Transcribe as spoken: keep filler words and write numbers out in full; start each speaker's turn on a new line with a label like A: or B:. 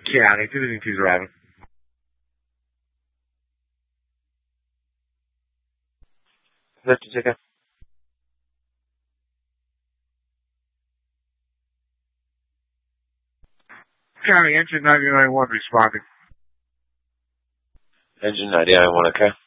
A: County, two two two driving.
B: fifty ticket.
A: County, engine ninety-nine one responding.
B: Engine ninety-nine one, okay.